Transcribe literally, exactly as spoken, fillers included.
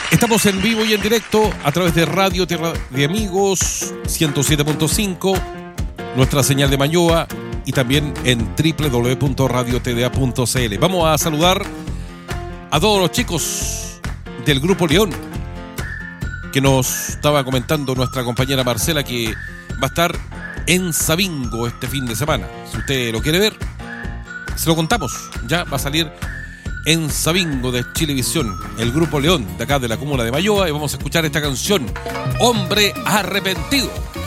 Estamos en vivo y en directo a través de Radio Tierra de Amigos ciento siete punto cinco, nuestra señal de Mayoa, y también en doble u doble u doble u punto radio t d a punto c l. Vamos a saludar a todos los chicos del Grupo León, que nos estaba comentando nuestra compañera Marcela que va a estar en Sabingo este fin de semana. Si usted lo quiere ver, se lo contamos. Ya va a salir en Sabingo de Chilevisión, el Grupo León de acá de la comuna de Mayoa, y vamos a escuchar esta canción, Hombre Arrepentido.